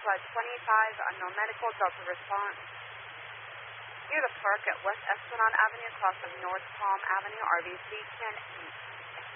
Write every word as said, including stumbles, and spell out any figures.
request twenty-five, unknown medical, Delta response. Near the park at West Esplanade Avenue, across from North Palm Avenue, R V C ten E.